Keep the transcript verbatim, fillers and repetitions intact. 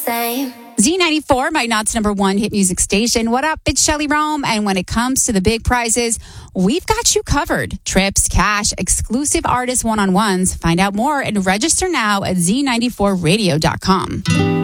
same. Z ninety-four, my Knott's number one hit music station. What up? It's Shelly Rome. And when it comes to the big prizes, we've got you covered. Trips, cash, exclusive artist one-on-ones. Find out more and register now at z ninety-four radio dot com.